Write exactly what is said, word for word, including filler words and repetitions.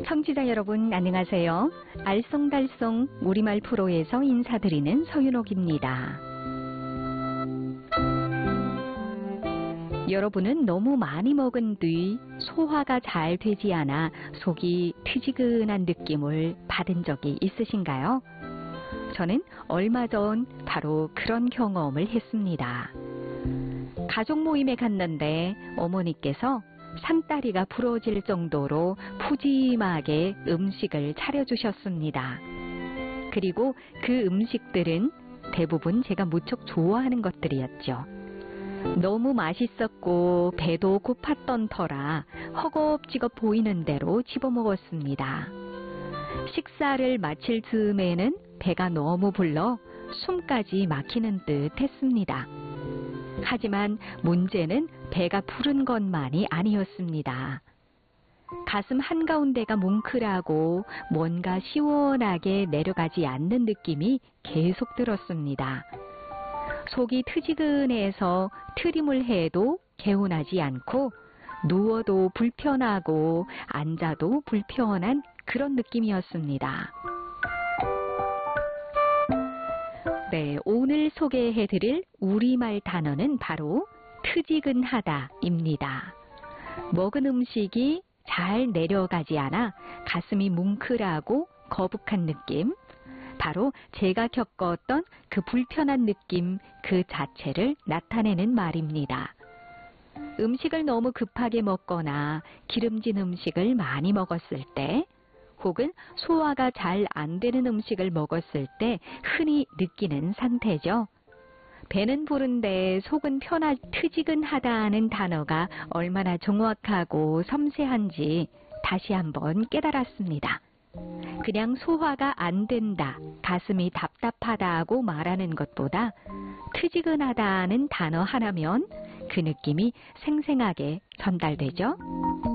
청취자 여러분 안녕하세요. 알쏭달쏭 우리말 프로에서 인사드리는 서윤옥입니다. 여러분은 너무 많이 먹은 뒤 소화가 잘 되지 않아 속이 트지근한 느낌을 받은 적이 있으신가요? 저는 얼마 전 바로 그런 경험을 했습니다. 가족 모임에 갔는데 어머니께서 상다리가 부러질 정도로 푸짐하게 음식을 차려주셨습니다. 그리고 그 음식들은 대부분 제가 무척 좋아하는 것들이었죠. 너무 맛있었고 배도 고팠던 터라 허겁지겁 보이는 대로 집어먹었습니다. 식사를 마칠 즈음에는 배가 너무 불러 숨까지 막히는 듯 했습니다. 하지만 문제는 배가 부른 것만이 아니었습니다. 가슴 한가운데가 뭉클하고 뭔가 시원하게 내려가지 않는 느낌이 계속 들었습니다. 속이 트지근해서 트림을 해도 개운하지 않고 누워도 불편하고 앉아도 불편한 그런 느낌이었습니다. 네, 오늘 소개해드릴 우리말 단어는 바로 트지근하다입니다. 먹은 음식이 잘 내려가지 않아 가슴이 뭉클하고 거북한 느낌, 바로 제가 겪었던 그 불편한 느낌 그 자체를 나타내는 말입니다. 음식을 너무 급하게 먹거나 기름진 음식을 많이 먹었을 때, 혹은 소화가 잘 안 되는 음식을 먹었을 때 흔히 느끼는 상태죠. 배는 부른데 속은 편하, 트지근하다는 단어가 얼마나 정확하고 섬세한지 다시 한번 깨달았습니다. 그냥 소화가 안 된다, 가슴이 답답하다고 말하는 것보다 트지근하다는 단어 하나면 그 느낌이 생생하게 전달되죠.